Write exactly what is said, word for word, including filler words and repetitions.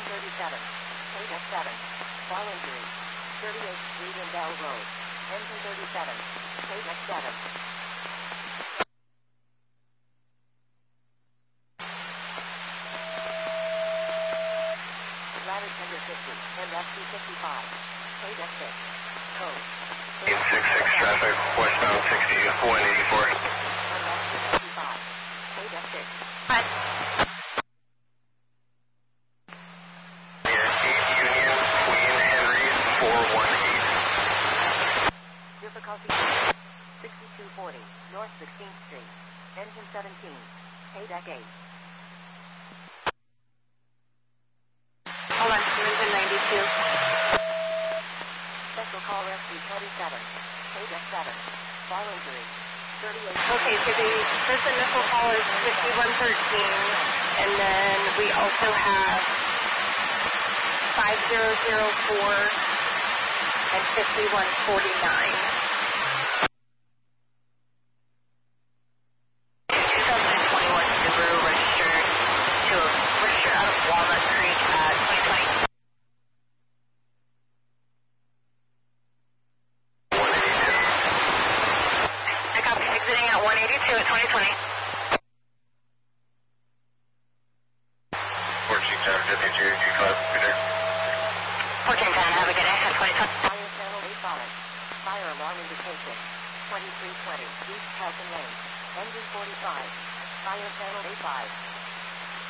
thirty-seven. K F seven. Fall injury. thirty-eighth Street and Bell Road. Engine thirty-seven. K F seven. Ladder tender fifty. M F C fifty-five. K F six. Code. eight six six traffic, westbound sixty-one eighty-four. M F C fifty-five. K F six. Hi. Union, Queen Henry, four one eight. Difficulty sixty-two forty. North sixteenth Street. Engine seventeen. K deck eight. Hold on, engine ninety-two. Special call rescue twenty-seven. K deck seven. Fall injury. thirty-eight. Okay, so the first initial call is fifty-one thirteen, and then we also have five zero zero four and fifty-one forty-nine. twenty twenty-one Subaru registered to registered out of Walnut Creek at twenty twenty. I copy, exiting at one eighty-two at twenty twenty. fourteen ten, W J G five, Peter. fourteen ten, have a good day at twenty twenty. Fire channel eight five. Fire alarm indication. twenty-three twenty. East Calton Lane. Engine forty-five. Fire channel eight five.